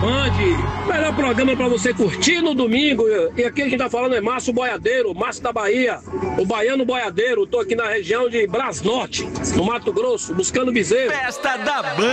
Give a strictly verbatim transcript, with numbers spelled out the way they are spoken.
Band. Melhor programa pra você curtir no domingo. E aqui a gente tá falando é Márcio Boiadeiro, Márcio da Bahia, o baiano boiadeiro. Tô aqui na região de Brasnorte, no Mato Grosso, buscando bezerro. Festa da Band.